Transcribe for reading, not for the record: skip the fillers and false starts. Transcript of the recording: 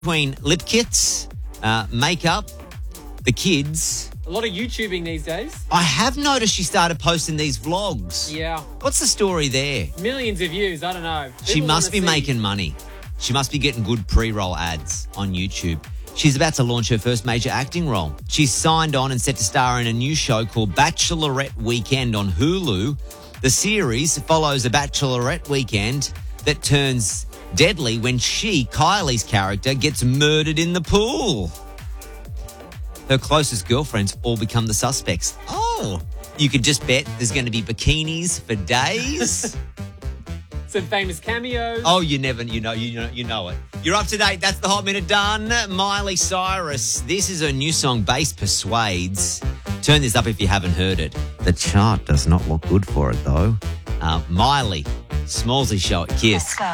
between lip kits, makeup, the kids. A lot of YouTubing these days. I have noticed she started posting these vlogs. Yeah. What's the story there? Millions of views. I don't know. She People must be wanna see- making money. She must be getting good pre-roll ads on YouTube. She's about to launch her first major acting role. She's signed on and set to star in a new show called Bachelorette Weekend on Hulu. The series follows a bachelorette weekend that turns deadly when Kylie's character, gets murdered in the pool. Her closest girlfriends all become the suspects. Oh, you could just bet there's going to be bikinis for days. Some famous cameos. Oh, you know it. You're up to date. That's the Hot Minute done. Miley Cyrus. This is her new song, Bass Persuades. Turn this up if you haven't heard it. The chart does not look good for it, though. Miley, Smallsy Show at Kiss.